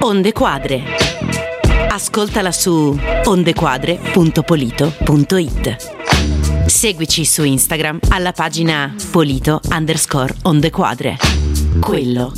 Onde Quadre. Ascoltala su ondequadre.polito.it. Seguici su Instagram alla pagina Polito_Ondequadre. Quello